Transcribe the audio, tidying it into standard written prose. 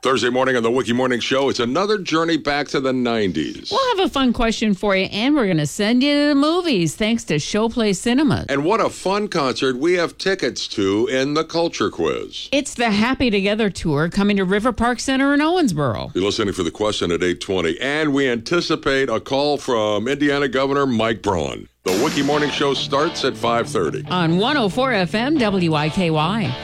Thursday morning on the Wiki Morning Show, it's another journey back to the 90s. We'll have a fun question for you, and we're going to send you to the movies thanks to Showplay Cinemas. And what a fun concert we have tickets to in the Culture Quiz. It's the Happy Together Tour coming to River Park Center in Owensboro. You're listening for the question at 8:20, and we anticipate a call from Indiana Governor Mike Braun. The Wiki Morning Show starts at 5:30. On 104 FM WIKY.